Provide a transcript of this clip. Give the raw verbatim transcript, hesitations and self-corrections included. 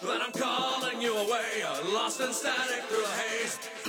When I'm calling you away, lost in static through the haze.